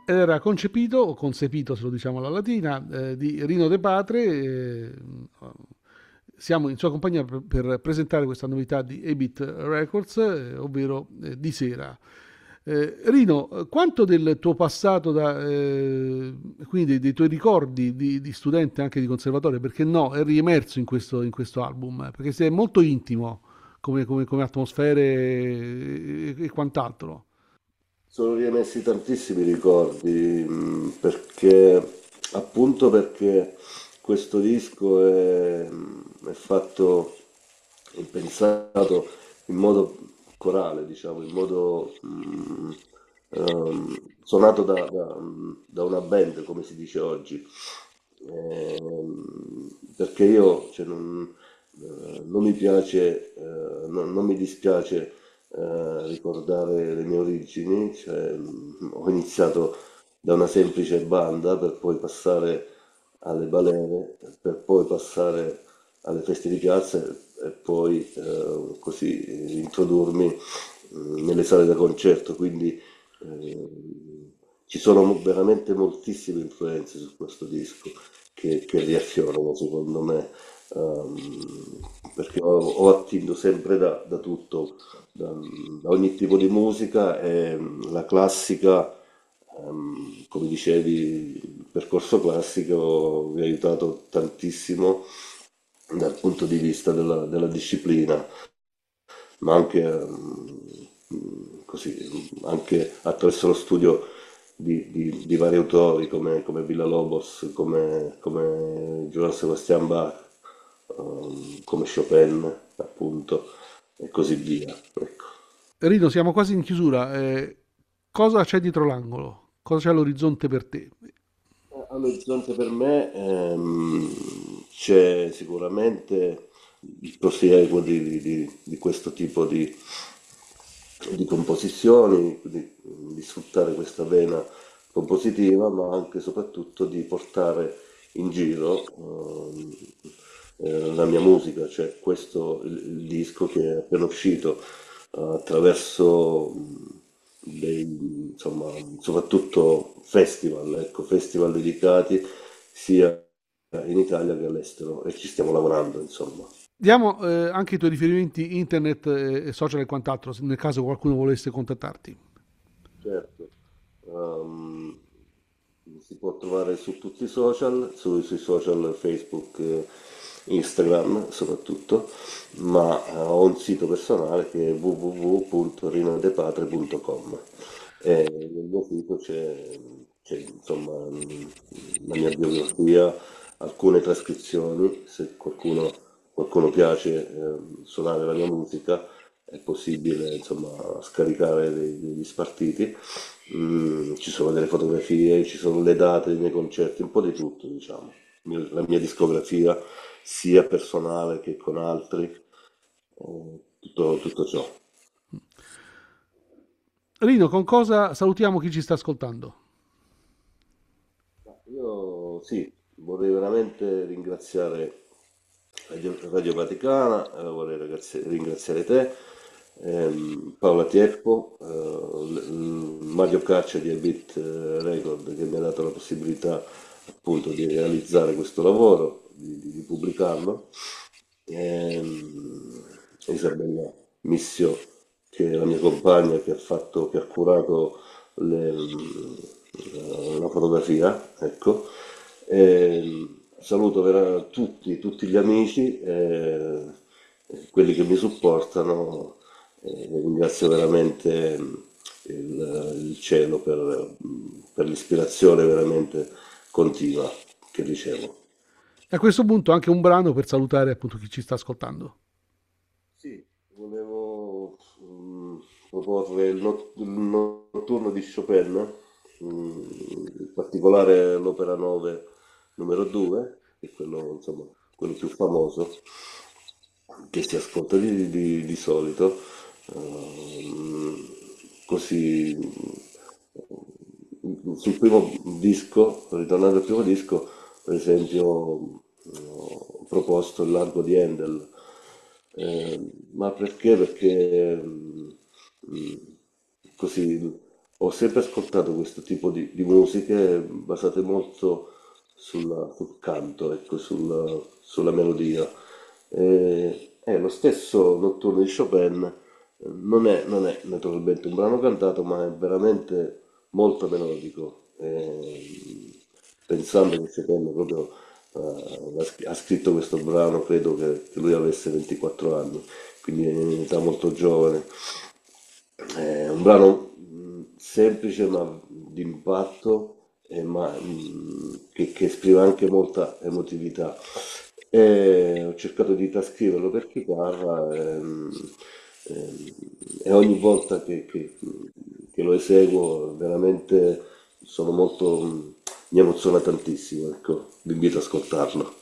ed era concepito o concepito, se lo diciamo alla latina, di Rino De Patre. Siamo in sua compagnia per presentare questa novità di Abit Records, ovvero di sera. Rino, quanto del tuo passato, quindi dei tuoi ricordi di studente anche di conservatorio, perché no, è riemerso in questo album, perché sei molto intimo come atmosfere e quant'altro. Sono riemessi tantissimi ricordi, perché appunto perché questo disco è fatto, è pensato in modo corale, diciamo, in modo suonato da una band, come si dice oggi. Perché io, cioè, non mi piace, non mi dispiace ricordare le mie origini, cioè, ho iniziato da una semplice banda per poi passare alle balere, per poi passare alle feste di piazza e poi così introdurmi nelle sale da concerto, quindi eh, ci sono veramente moltissime influenze su questo disco che riaffiorano secondo me, perché ho attinto sempre da tutto, da ogni tipo di musica e la classica, come dicevi, il percorso classico mi ha aiutato tantissimo dal punto di vista della disciplina, ma anche, così, anche attraverso lo studio di vari autori come Villa-Lobos, come Johann Sebastian Bach, come Chopin, appunto, e così via. Ecco. Rino, siamo quasi in chiusura. Cosa c'è dietro l'angolo? Cosa c'è all'orizzonte per te? All'orizzonte per me c'è sicuramente il prosieguo di questo tipo di composizioni, di sfruttare questa vena compositiva, ma anche e soprattutto di portare in giro la mia musica, cioè questo il disco che è appena uscito attraverso insomma, soprattutto festival, ecco, festival dedicati sia in Italia che all'estero e ci stiamo lavorando, insomma. Diamo anche i tuoi riferimenti internet e social e quant'altro, nel caso qualcuno volesse contattarti. Certo. Ehm, si può trovare su tutti i social, sui social Facebook, Instagram soprattutto, ma ho un sito personale che è www.rinodepatre.com e nel mio sito c'è, insomma la mia biografia, alcune trascrizioni, se qualcuno piace suonare la mia musica è possibile insomma scaricare degli spartiti. Ci sono delle fotografie, ci sono le date dei miei concerti, un po' di tutto, diciamo. La mia discografia, sia personale che con altri, tutto ciò. Rino, con cosa salutiamo chi ci sta ascoltando? Io sì, vorrei veramente ringraziare Radio Vaticana, vorrei ringraziare te, Paola Tieppo, Mario Caccia di Elbit Record che mi ha dato la possibilità appunto di realizzare questo lavoro, di pubblicarlo, ehm, Isabella Missio che è la mia compagna che ha curato la fotografia, ecco. Saluto tutti gli amici, quelli che mi supportano, ringrazio veramente il cielo per l'ispirazione veramente continua che ricevo. E a questo punto anche un brano per salutare appunto chi ci sta ascoltando. Sì, volevo proporre il notturno di Chopin, in particolare l'opera 9 numero 2, che è quello, insomma, quello più famoso che si ascolta di solito. Ehm, Così sul primo disco, ritornando al primo disco, per esempio, ho proposto il largo di Handel. Ma perché? Perché così ho sempre ascoltato questo tipo di musiche basate molto sul canto, ecco, sulla melodia. Lo stesso Notturno di Chopin non è naturalmente un brano cantato, ma è veramente molto melodico. Pensando che Chopin proprio ha scritto questo brano, credo che lui avesse 24 anni, quindi è in età molto giovane. È un brano semplice ma di impatto, che esprime anche molta emotività. E ho cercato di trascriverlo per chitarra, ehm, e ogni volta che lo eseguo veramente sono molto, mi emoziona tantissimo, ecco, vi invito ad ascoltarlo.